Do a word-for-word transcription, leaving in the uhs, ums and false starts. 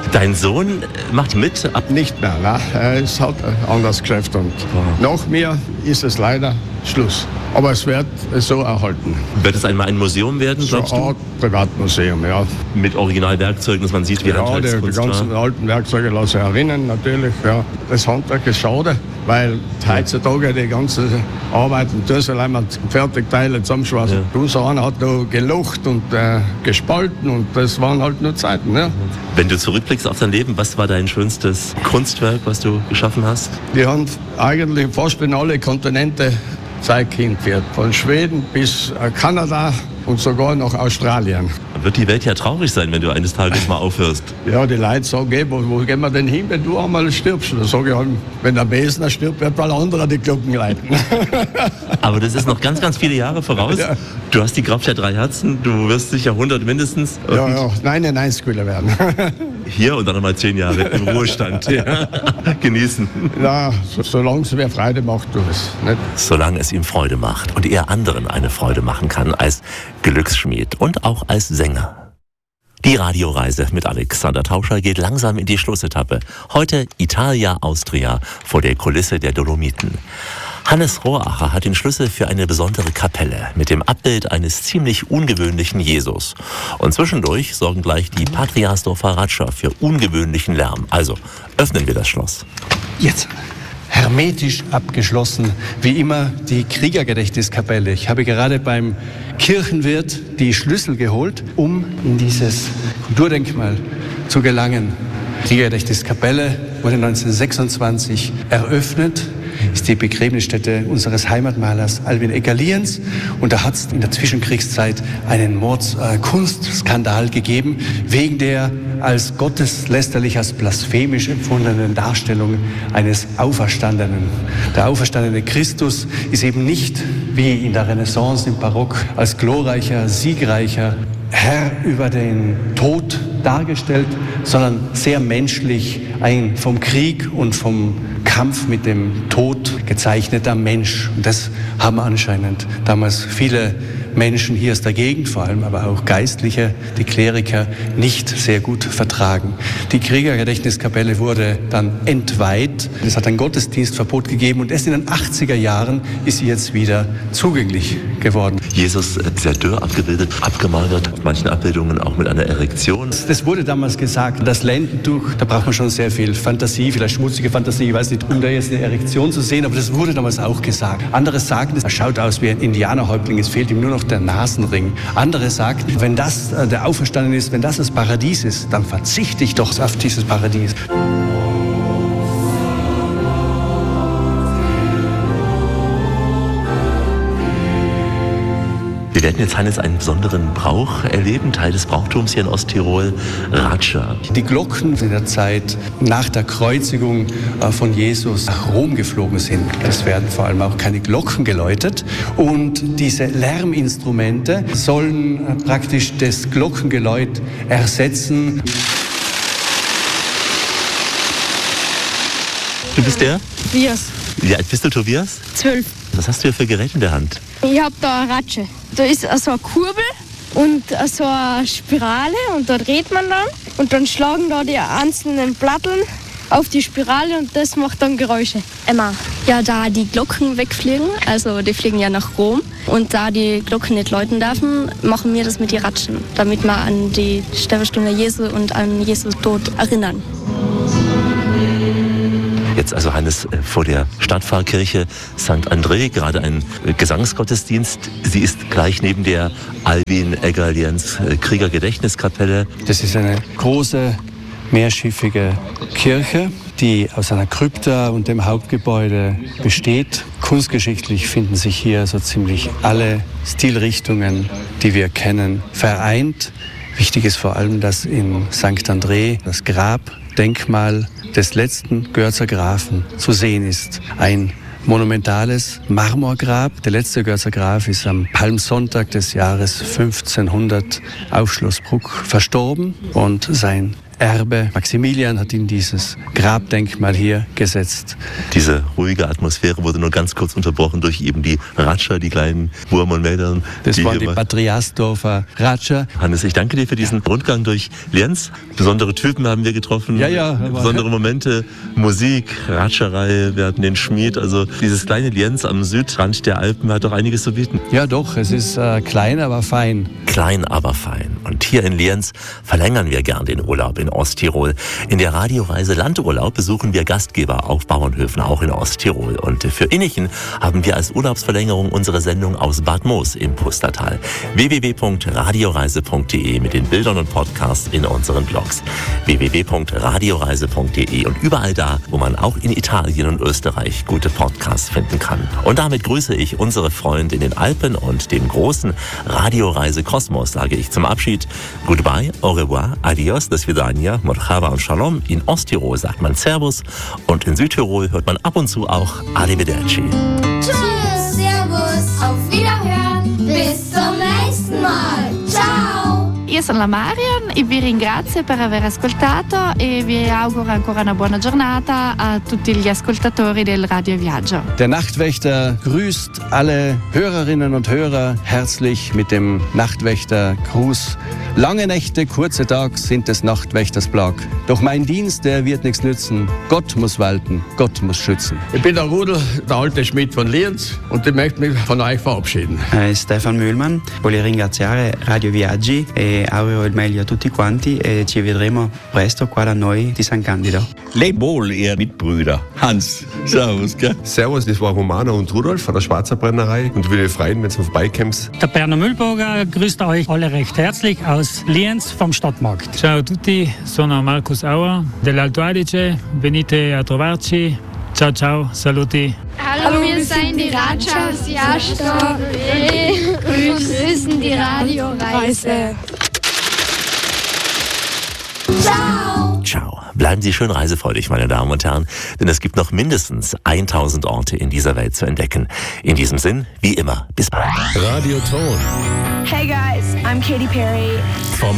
Dein Sohn macht mit? Ab Nicht mehr, nein. Er ist halt ein anderes Geschäft und Oh. nach mir ist es leider Schluss. Aber es wird so erhalten. Wird es einmal ein Museum werden, So glaubst eine du? Art Privatmuseum, ja. Mit Originalwerkzeugen, dass man sieht, wie Ja, die, die Handwerkskunst war. ganzen alten Werkzeuge lasse ich erinnern, natürlich. Ja. Das Handwerk ist schade, weil heutzutage die ganzen Arbeiten, tun sie allein mal Fertigteile zusammenschweißen. Ja. Du, so einer hat da gelocht und äh, gespalten und das waren halt nur Zeiten. Ja. Wenn du zurückblickst auf dein Leben, was war dein schönstes Kunstwerk, was du geschaffen hast? Wir haben eigentlich fast in alle Kontinente Zeug hingeführt. Von Schweden bis äh, Kanada und sogar nach Australien. Wird die Welt ja traurig sein, wenn du eines Tages mal aufhörst. Ja, die Leute sagen, hey, wo, wo gehen wir denn hin, wenn du einmal stirbst? Da sage ich halt, wenn der Besner stirbt, wird mal anderer die Glocken leiten. Aber das ist noch ganz, ganz viele Jahre voraus. Ja. Du hast die Kraft der drei Herzen, du wirst sicher hundert mindestens. Ja, ja, neunundneunzig werden. Hier und dann nochmal zehn Jahre im Ruhestand. Ja. Genießen. Ja, so, solange es mir Freude macht, tu es. Nicht? Solange es ihm Freude macht und er anderen eine Freude machen kann als Glücksschmied und auch als Sänger. Die Radioreise mit Alexander Tauscher geht langsam in die Schlussetappe. Heute Italia Austria vor der Kulisse der Dolomiten. Hannes Rohracher hat den Schlüssel für eine besondere Kapelle mit dem Abbild eines ziemlich ungewöhnlichen Jesus. Und zwischendurch sorgen gleich die Patriasdorfer Ratscher für ungewöhnlichen Lärm. Also öffnen wir das Schloss. Jetzt. Hermetisch abgeschlossen, wie immer die Kriegergedächtniskapelle. Ich habe gerade beim Kirchenwirt die Schlüssel geholt, um in dieses Kulturdenkmal zu gelangen. Die Kriegergedächtniskapelle wurde neunzehnhundertsechsundzwanzig eröffnet, ist die Begräbnisstätte unseres Heimatmalers Albin Egger-Lienz. Und da hat es in der Zwischenkriegszeit einen Mordskunstskandal äh, gegeben, wegen der als gotteslästerlich, als blasphemisch empfundenen Darstellung eines Auferstandenen. Der auferstandene Christus ist eben nicht, wie in der Renaissance, im Barock, als glorreicher, siegreicher Herr über den Tod dargestellt, sondern sehr menschlich, ein vom Krieg und vom Kampf mit dem Tod gezeichneter Mensch. Und das haben anscheinend damals viele Menschen hier aus der Gegend, vor allem aber auch Geistliche, die Kleriker, nicht sehr gut vertragen. Die Kriegergedächtniskapelle wurde dann entweiht. Es hat ein Gottesdienstverbot gegeben und erst in den achtziger Jahren ist sie jetzt wieder zugänglich geworden. Jesus sehr dürr abgebildet, abgemagert, auf manchen Abbildungen auch mit einer Erektion. Das wurde damals gesagt, das Lendentuch, da braucht man schon sehr viel Fantasie, vielleicht schmutzige Fantasie, ich weiß nicht, um da jetzt eine Erektion zu sehen, aber das wurde damals auch gesagt. Andere sagten, er schaut aus wie ein Indianerhäuptling, es fehlt ihm nur noch der Nasenring. Andere sagten, wenn das äh, der Auferstandene ist, wenn das das Paradies ist, dann verzichte ich doch auf dieses Paradies. Wir werden jetzt, Hannes, einen besonderen Brauch erleben, Teil des Brauchtums hier in Osttirol, Ratscher. Die Glocken in der Zeit nach der Kreuzigung von Jesus nach Rom geflogen sind. Es werden vor allem auch keine Glocken geläutet. Und diese Lärminstrumente sollen praktisch das Glockengeläut ersetzen. Du bist der? Tobias. Wie alt bist du, Tobias? Zwölf. Was hast du hier für Gerät in der Hand? Ich habe da eine Ratsche. Da ist so eine Kurbel und so eine Spirale und da dreht man dann. Und dann schlagen da die einzelnen Platteln auf die Spirale und das macht dann Geräusche. Emma, ja, da die Glocken wegfliegen, also die fliegen ja nach Rom und da die Glocken nicht läuten dürfen, machen wir das mit den Ratschen, damit wir an die Sterbestunde Jesu und an Jesus Tod erinnern. Jetzt also, Hannes, vor der Stadtpfarrkirche Sankt André, gerade ein Gesangsgottesdienst. Sie ist gleich neben der Albin Egger-Lienz Kriegergedächtniskapelle. Das ist eine große, mehrschiffige Kirche, die aus einer Krypta und dem Hauptgebäude besteht. Kunstgeschichtlich finden sich hier so ziemlich alle Stilrichtungen, die wir kennen, vereint. Wichtig ist vor allem, dass in Sankt André das Grabdenkmal des letzten Görzer Grafen zu sehen ist. Ein monumentales Marmorgrab. Der letzte Görzer Graf ist am Palmsonntag des Jahres fünfzehnhundert auf Schloss Bruck verstorben und sein Erbe. Maximilian hat in dieses Grabdenkmal hier gesetzt. Diese ruhige Atmosphäre wurde nur ganz kurz unterbrochen durch eben die Ratscher, die kleinen Wurm und Mädern. Das die waren die Patriasdorfer Ratscher. Hannes, ich danke dir für diesen Rundgang durch Lienz. Besondere Typen haben wir getroffen, ja, ja, besondere Momente, Musik, Ratscherei, wir hatten den Schmied. Also dieses kleine Lienz am Südrand der Alpen hat doch einiges zu bieten. Ja doch, es ist äh, klein, aber fein. Klein, aber fein. Und hier in Lienz verlängern wir gern den Urlaub in Osttirol. In der Radioreise Landurlaub besuchen wir Gastgeber auf Bauernhöfen, auch in Osttirol. Und für Innichen haben wir als Urlaubsverlängerung unsere Sendung aus Bad Moos im Pustertal. w w w punkt radioreise punkt d e mit den Bildern und Podcasts in unseren Blogs. w w w punkt radioreise punkt d e und überall da, wo man auch in Italien und Österreich gute Podcasts finden kann. Und damit grüße ich unsere Freunde in den Alpen und dem großen Radioreise Kosmos, sage ich zum Abschied. Goodbye, au revoir, adios, das Vidania, Morchava und Shalom. In Osttirol sagt man Servus und in Südtirol hört man ab und zu auch Arrivederci. Tschüss, Servus, auf Wiederhören, bis zum nächsten Mal. Ciao! Io sono la Marian e vi ringrazio per aver ascoltato e vi auguro ancora una buona giornata a tutti gli ascoltatori del Radio Viaggio. Der Nachtwächter grüßt alle Hörerinnen und Hörer herzlich mit dem Nachtwächtergruß. Lange Nächte, kurze Tage sind des Nachtwächters Plag. Doch mein Dienst, der wird nichts nützen. Gott muss walten, Gott muss schützen. Ich bin der Rudel, der alte Schmied von Lienz, und ich möchte mich von euch verabschieden. Eh, Stefan Mühlmann, voglio ringraziare Radio Viaggi e auguro il meglio a tutti quanti e ci vedremo presto qua da noi di San Candido. Leb wohl, ihr Mitbrüder. Hans, servus, gell? Servus, das war Romana und Rudolf von der Schwarzer Brennerei und würde freuen, wenn du vorbeikommst. Der Berner Mühlburger grüßt euch alle recht herzlich aus Lienz vom Stadtmarkt. Ciao a tutti, sono Marcus Auer dell'Alto Adige, venite a trovarci. Ciao ciao, saluti. Hallo, wir sind die Ratschers Jahrstock. Wir grüßen die Radioreise. Ciao! Ciao. Bleiben Sie schön reisefreudig, meine Damen und Herren, denn es gibt noch mindestens tausend Orte in dieser Welt zu entdecken. In diesem Sinn, wie immer, bis bald. Radioton. Hey guys, I'm Katy Perry. Vom